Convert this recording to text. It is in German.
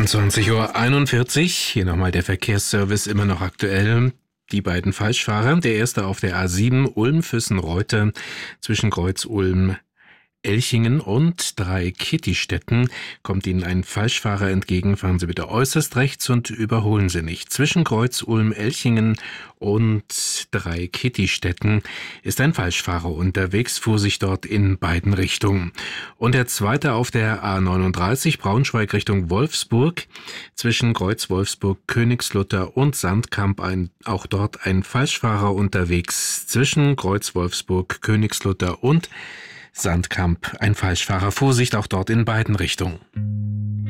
28:41 Uhr. Hier nochmal der Verkehrsservice, immer noch aktuell. Die beiden Falschfahrer. Der erste auf der A7 Ulm-Füssen-Reute zwischen Kreuz Ulm-Elchingen und Dreieck-Kittistetten. Kommt Ihnen ein Falschfahrer entgegen, fahren Sie bitte äußerst rechts und überholen Sie nicht. Zwischen Kreuz Ulm-Elchingen und Dreieck-Kittistetten ist ein Falschfahrer unterwegs. Vorsicht dort in beiden Richtungen. Und der zweite auf der A39 Braunschweig Richtung Wolfsburg zwischen Kreuz Wolfsburg, Königslutter und Sandkamp. Auch dort ein Falschfahrer unterwegs. Zwischen Kreuz Wolfsburg, Königslutter und Sandkamp ein Falschfahrer. Vorsicht auch dort in beiden Richtungen.